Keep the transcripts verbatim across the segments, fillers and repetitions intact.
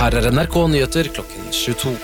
Her er N R K Nyheter klokken tjueto.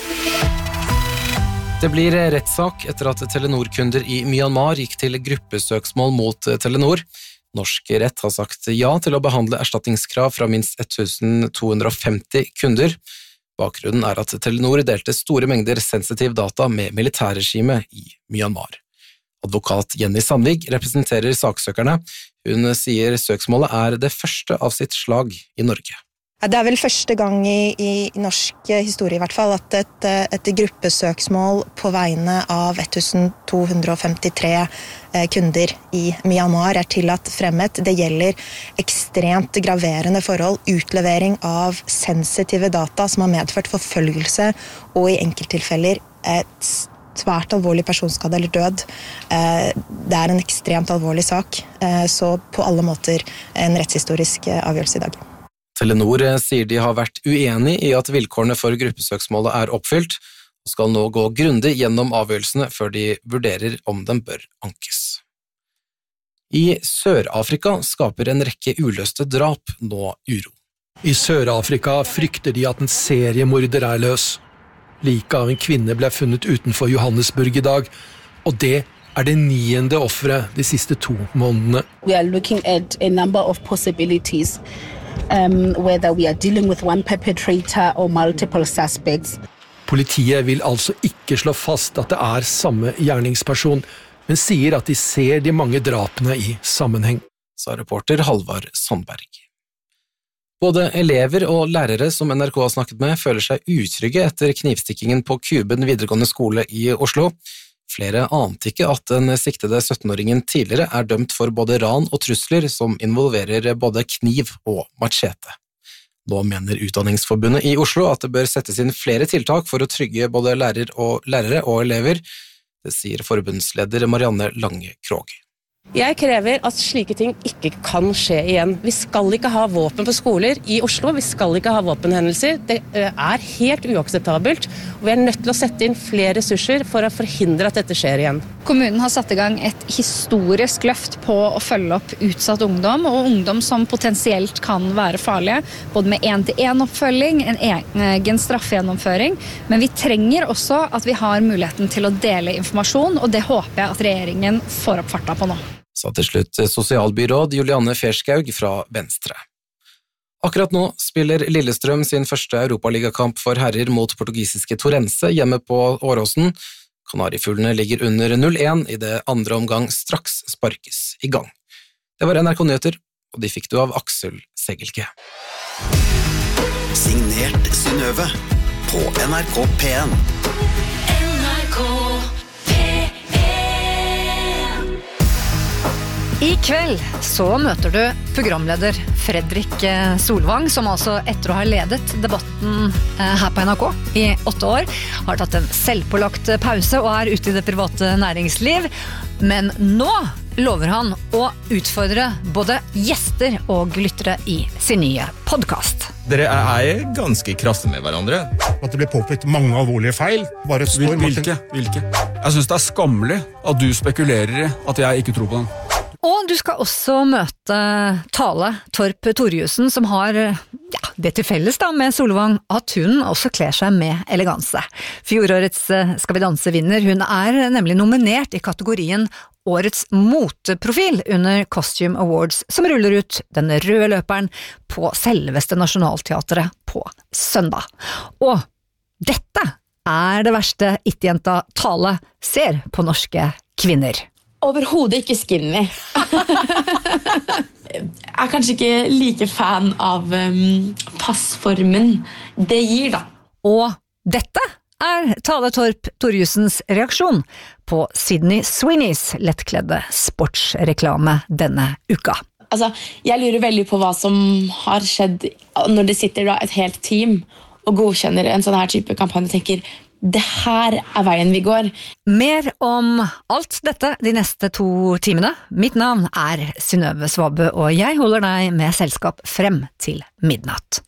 Det blir rettssak etter at Telenor-kunder i Myanmar gikk til gruppesøksmål mot Telenor. Norsk rett har sagt ja til å behandle erstatningskrav fra minst to hundre og femti kunder. Bakgrunnen er at Telenor delte store mengder sensitiv data med militærregimet i Myanmar. Advokat Jenny Sandvig representerer saksøkerne. Hun sier søksmålet er det første av sitt slag i Norge. Det er vel første gang i, i norsk historie i hvert fall at et, et gruppesøksmål på vegne av to hundre og femtitre kunder i Myanmar er tillatt fremmet. Det gjelder ekstremt graverende forhold, utlevering av sensitive data som har medført forfølgelse og i enkelttilfeller et svært alvorlig personskade eller død. Det er en ekstremt alvorlig sak, så på alle måter en rettshistorisk avgjørelse i dag. Telenor sier de har vært uenig i at vilkårene for gruppesøksmålet er oppfylt, og skal nå gå grundig gjennom avgjørelsene før de vurderer om den bør ankes. I Sør-Afrika skaper en rekke uløste drap nå uro. I Sør-Afrika frykter de at en seriemorder er løs. Liket av en kvinne ble funnet utenfor Johannesburg i dag, og det er det niende offeret de siste to månedene. We are looking at a number of possibilities. Um, whether we are dealing with one perpetrator or multiple suspects. Politiet vil altså ikke slå fast at det er samme gjerningsperson, men sier at de ser de mange drapene i sammenheng. Sa reporter Halvard Sandberg. Både elever og lærere som N R K har snakket med føler seg utrygge etter knivstikkingen på Kuben videregående skole i Oslo. Flere ante ikke at den siktede syttenåringen tidligere er dømt for både ran og trusler som involverer både kniv og machete. Nå mener Utdanningsforbundet i Oslo at det bør settes inn flere tiltak for å trygge både lærer og lærere og elever. Det sier forbundsleder Marianne Lange Krog. Jeg krever at slike ting ikke kan skje igjen. Vi skal ikke ha våpen på skoler i Oslo, vi skal ikke ha våpenhendelser. Det er helt uakseptabelt, og vi er nødt til å sette inn flere ressurser for å forhindre at dette skjer igjen. Kommunen har satt i gang et historisk løft på å følge opp utsatt ungdom, og ungdom som potensielt kan være farlige, både med en-til-en-oppfølging, en egen straffegjennomføring, men vi trenger også at vi har muligheten til å dele informasjon, og det håper jeg at regjeringen får opp farta på nå. Sa til slutt sosialbyråd Julianne Ferskaug fra Venstre. Akkurat nå spiller Lillestrøm sin første Europaligakamp for herrer mot portugisiske Torrense hjemme på Åråsen. Kanarifuglene ligger under null én i det andre omgang straks sparkes i gang. Det var N R K Nyheter, og de fikk du av Aksel Segelke. Signert Synnøve på N R K P N. N R K I kveld så møter du programleder Fredrik Solvang, som altså etter å ha ledet debatten her på N R K i åtte år, har tatt en selvpålagt pause og er ute i det private næringsliv. Men nå lover han å utfordre både gjester og lyttere i sin nye podcast. Dere er ganske krasse med hverandre. At det ble påpekt mange alvorlige feil. Bare står Hvilke? Hvilke? Jeg synes det er skammelig at du spekulerer i at jeg ikke tror på den. Og du skal også møte Tale Torp Torjussen, som har ja, det til felles da, med Solvang, at hun også kler seg med eleganse. Fjorårets Skal vi danse vinner, hun er nemlig nominert i kategorien Årets moteprofil under Costume Awards, som ruller ut den røde løperen på selveste Nationaltheatret på søndag. Og dette er det verste it-jenta Tale ser på norske kvinner. Overhodet ikke skinny. Jeg er kanskje ikke like fan av um, passformen det gir da. Og dette er Tale Torp Torjussens reaksjon på Sydney Sweeneys lettkledde sportsreklame denne uka. Altså, jeg lurer veldig på hva som har skjedd når det sitter da et helt team og godkjenner en sånn her type kampanje og tenker det her er veien vi går. Mer om alt dette de neste to timene. Mitt navn er Synnøve Svabø, og jeg holder deg med selskap frem til midnatt.